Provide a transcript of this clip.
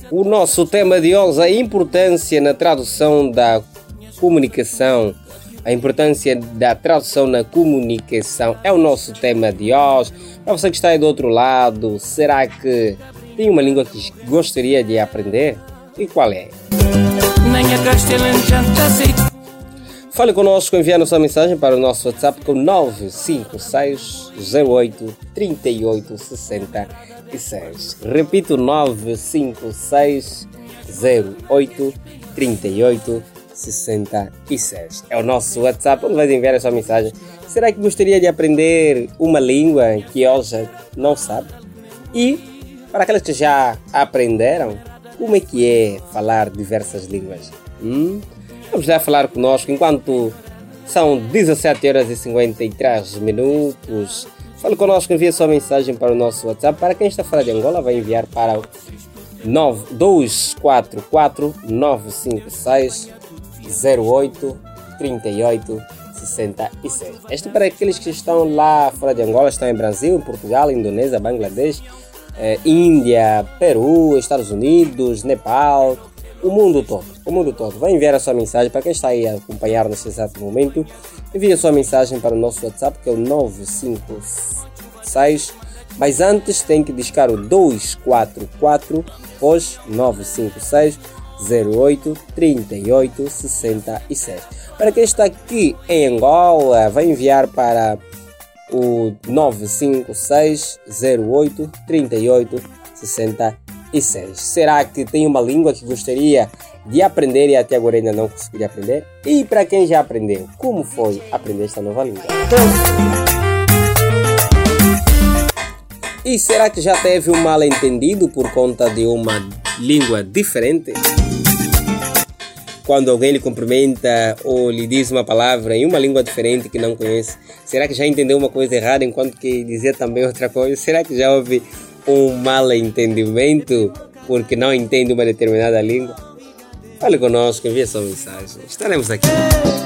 O nosso tema de hoje é a importância na tradução da comunicação. A importância da tradução na comunicação é o nosso tema de hoje. Para você que está aí do outro lado, será que tem uma língua que gostaria de aprender? E qual é? Fale conosco enviando sua mensagem para o nosso WhatsApp com 956 08 38 66. Repito, 956 08 38 66. É o nosso WhatsApp onde vai enviar a sua mensagem. Será que gostaria de aprender uma língua que hoje não sabe? E para aqueles que já aprenderam, como é que é falar diversas línguas? Vamos lá falar conosco enquanto são 17 horas e 53 minutos. Fale conosco, envie sua mensagem para o nosso WhatsApp. Para quem está fora de Angola, vai enviar para 244 956 08 38 66. Este para aqueles que estão lá fora de Angola, estão em Brasil, em Portugal, Indonésia, Bangladesh, Índia, Peru, Estados Unidos, Nepal, o mundo todo. Vai enviar a sua mensagem para quem está aí a acompanhar nesse exato momento. Envie a sua mensagem para o nosso WhatsApp, que é o 956. Mas antes tem que discar o 244 depois 956 08 38 66. Para quem está aqui em Angola, vai enviar para o 956 08 38 66. Será que tem uma língua que gostaria de aprender e até agora ainda não conseguiu aprender? E para quem já aprendeu, como foi aprender esta nova língua? E será que já teve um mal-entendido por conta de uma língua diferente? Quando alguém lhe cumprimenta ou lhe diz uma palavra em uma língua diferente que não conhece, será que já entendeu uma coisa errada enquanto que dizia também outra coisa? Será que já houve um mal-entendimento porque não entende uma determinada língua? Fale conosco, envie sua mensagem. Estaremos aqui.